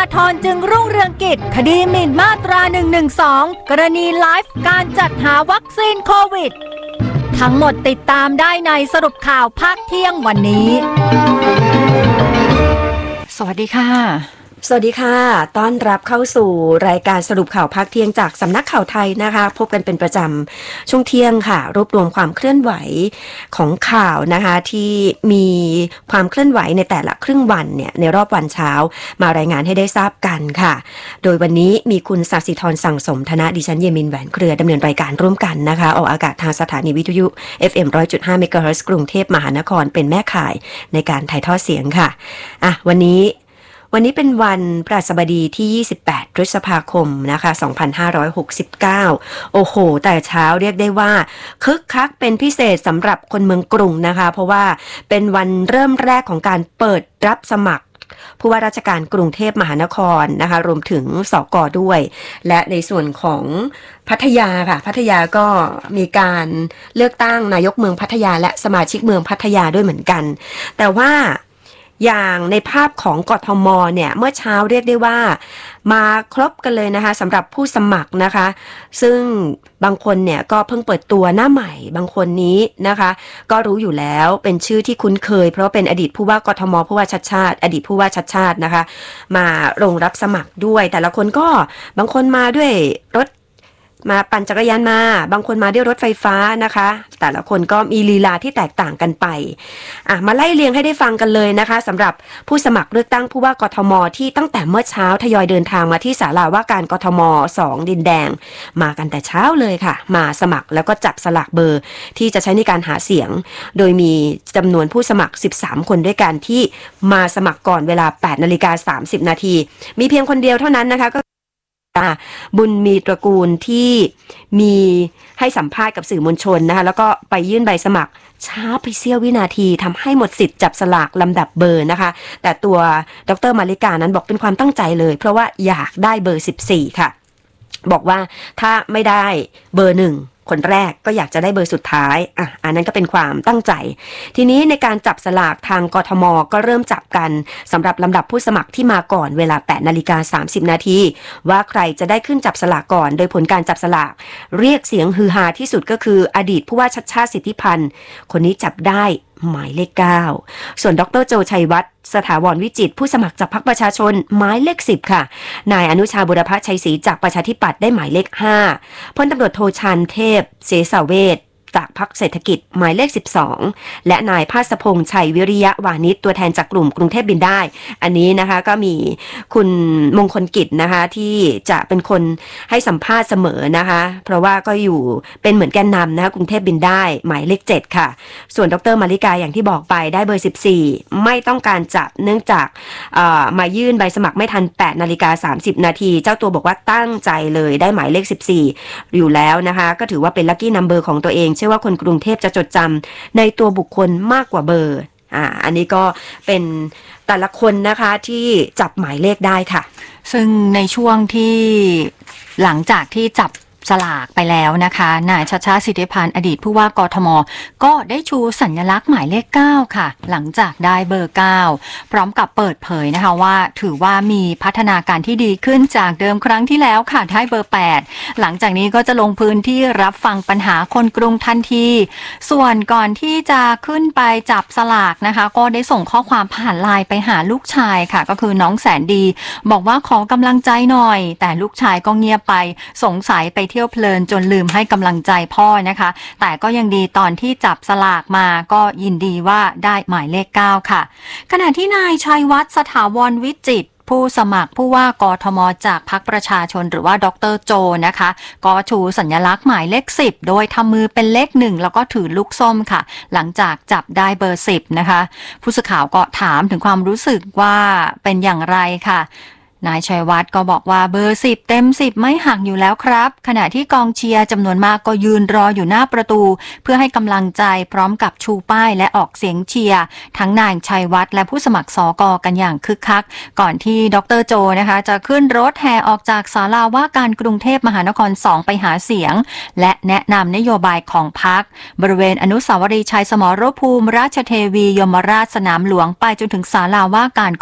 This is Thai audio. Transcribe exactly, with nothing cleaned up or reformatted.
ธรจึงรุ่งเรืองกิจคดีหมิ่นมาตราหนึ่งหนึ่งสองกรณีไลฟ์การจัดหาวัคซีนโควิดทั้งหมดติดตามได้ในสรุปข่าวภาคเที่ยงวันนี้สวัสดีค่ะสวัสดีค่ะต้อนรับเข้าสู่รายการสรุปข่าวภาคเที่ยงจากสำนักข่าวไทยนะคะพบกันเป็นประจำช่วงเที่ยงค่ะรวบรวมความเคลื่อนไหวของข่าวนะคะที่มีความเคลื่อนไหวในแต่ละครึ่งวันเนี่ยในรอบวันเช้ามารายงานให้ได้ทราบกันค่ะโดยวันนี้มีคุณศศิธรสั่งสมธนะดิฉันเยมินแหวนเครือดำเนินรายการร่วมกันนะคะออกอากาศทางสถานีวิทยุ เอฟ เอ็ม หนึ่งร้อยจุดห้า เมกะเฮิรตซ์กรุงเทพมหานครเป็นแม่ข่ายในการถ่ายทอดเสียงค่ะอ่ะวันนี้วันนี้เป็นวันพฤหัสบดีที่ยี่สิบแปดพฤษภาคมนะคะสองพันห้าร้อยหกสิบเก้าโอ้โหแต่เช้าเรียกได้ว่าคึกคักเป็นพิเศษสำหรับคนเมืองกรุงนะคะเพราะว่าเป็นวันเริ่มแรกของการเปิดรับสมัครผู้ว่าราชการกรุงเทพมหานครนะคะรวมถึงสก.ด้วยและในส่วนของพัทยาค่ะพัทยาก็มีการเลือกตั้งนายกเมืองพัทยาและสมาชิกเมืองพัทยาด้วยเหมือนกันแต่ว่าอย่างในภาพของกทมเนี่ยเมื่อเช้าเรียกได้ว่ามาครบกันเลยนะคะสำหรับผู้สมัครนะคะซึ่งบางคนเนี่ยก็เพิ่งเปิดตัวหน้าใหม่บางคนนี้นะคะก็รู้อยู่แล้วเป็นชื่อที่คุ้นเคยเพราะเป็นอดีตผู้ว่ากทมผู้ว่าชัดชาติอดีตผู้ว่าชัดชาตินะคะมาลงรับสมัครด้วยแต่ละคนก็บางคนมาด้วยรถมาปั่นจักรยานมาบางคนมาด้วยรถไฟฟ้านะคะแต่ละคนก็มีลีลาที่แตกต่างกันไปอ่ะมาไล่เรียงให้ได้ฟังกันเลยนะคะสำหรับผู้สมัครเลือกตั้งผู้ว่ากทมที่ตั้งแต่เมื่อเช้าทยอยเดินทางมาที่ศาลาว่าการกทมสองดินแดงมากันแต่เช้าเลยค่ะมาสมัครแล้วก็จับสลากเบอร์ที่จะใช้ในการหาเสียงโดยมีจำนวนผู้สมัครสิบสามคนด้วยกันที่มาสมัครก่อนเวลา แปดนาฬิกาสามสิบนาทีมีเพียงคนเดียวเท่านั้นนะคะก็บุญมีตระกูลที่มีให้สัมภาษณ์กับสื่อมวลชนนะคะแล้วก็ไปยื่นใบสมัครช้าไปเสี้ยววินาทีทำให้หมดสิทธิ์จับสลากลำดับเบอร์นะคะแต่ตัวดร.มาริกานั้นบอกเป็นความตั้งใจเลยเพราะว่าอยากได้เบอร์สิบสี่ค่ะบอกว่าถ้าไม่ได้เบอร์หนึ่งคนแรกก็อยากจะได้เบอร์สุดท้ายอ่ะอันนั้นก็เป็นความตั้งใจทีนี้ในการจับสลากทางกทมก็เริ่มจับกันสำหรับลำดับผู้สมัครที่มาก่อนเวลา แปดนาฬิกาสามสิบนาทีว่าใครจะได้ขึ้นจับสลากก่อนโดยผลการจับสลากเรียกเสียงฮือฮาที่สุดก็คืออดีตผู้ว่าชัชชาติสิทธิพันธ์คนนี้จับได้หมายเลขเก้าส่วนดร.โจชัยวัฒน์สถาวรวิจิตรผู้สมัครจากพรรคประชาชนหมายเลขสิบค่ะนายอนุชาบุรพชัยศรีจากประชาธิปัตย์ได้หมายเลขห้าพลตำรวจโทชาญเทพเสสเวชจากพรรคเศรษฐกิจหมายเลขสิบสองและนายภาสพงษ์ชัยวิริยะวานิชตัวแทนจากกลุ่มกรุงเทพบินได้อันนี้นะคะก็มีคุณมงคลกิจนะคะที่จะเป็นคนให้สัมภาษณ์เสมอนะคะเพราะว่าก็อยู่เป็นเหมือนแกนนำนะคะกรุงเทพบินได้หมายเลขเจ็ดค่ะส่วนดร.มาริกาอย่างที่บอกไปได้เบอร์สิบสี่ไม่ต้องการจับเนื่องจากมายื่นใบสมัครไม่ทัน แปดนาฬิกาสามสิบนาทีเจ้าตัวบอกว่าตั้งใจเลยได้หมายเลขสิบสี่อยู่แล้วนะคะก็ถือว่าเป็นลัคกี้นัมเบอร์ของตัวเองเชื่อว่าคนกรุงเทพจะจดจำในตัวบุคคลมากกว่าเบอร์อ่าอันนี้ก็เป็นแต่ละคนนะคะที่จับหมายเลขได้ค่ะซึ่งในช่วงที่หลังจากที่จับสลากไปแล้วนะคะนายชัชชาติสิทธิพันธ์อดีตผู้ว่ากทมก็ได้ชูสัญลักษณ์หมายเลขเก้าค่ะหลังจากได้เบอร์เก้าพร้อมกับเปิดเผยนะคะว่าถือว่ามีพัฒนาการที่ดีขึ้นจากเดิมครั้งที่แล้วค่ะได้เบอร์แปดหลังจากนี้ก็จะลงพื้นที่รับฟังปัญหาคนกรุงทันทีส่วนก่อนที่จะขึ้นไปจับสลากนะคะก็ได้ส่งข้อความผ่านไลน์ไปหาลูกชายค่ะก็คือน้องแสนดีบอกว่าขอกำลังใจหน่อยแต่ลูกชายก็เงียบไปสงสัยไปเที่ยวเพลินจนลืมให้กำลังใจพ่อนะคะแต่ก็ยังดีตอนที่จับสลากมาก็ยินดีว่าได้หมายเลขเก้าค่ะขณะที่นายชัยวัฒน์สถาวรวิจิตรผู้สมัครผู้ว่ากทมจากพรรคประชาชนหรือว่าดร.โจนะคะก็ชูสัญลักษณ์หมายเลขสิบโดยทำมือเป็นเลขหนึ่งแล้วก็ถือลูกส้มค่ะหลังจากจับได้เบอร์สิบนะคะผู้สื่อข่าวก็ถามถึงความรู้สึกว่าเป็นอย่างไรค่ะนายชัยวัฒน์ก็บอกว่าเบอร์สิบเต็มสิบไม่หักอยู่แล้วครับขณะที่กองเชียร์จำนวนมากก็ยืนรออยู่หน้าประตูเพื่อให้กำลังใจพร้อมกับชูป้ายและออกเสียงเชียร์ทั้งนายชัยวัฒน์และผู้สมัครสก.กันอย่างคึกคักก่อนที่ดร.โจนะคะจะขึ้นรถแห่ออกจากศาลาว่าการกรุงเทพมหานครสองไปหาเสียงและแนะนำนโยบายของพรรคบริเวณอนุสาวรีย์ชัยสมรภูมิราชเทวียมราชสนามหลวงไปจนถึงศาลาว่าการ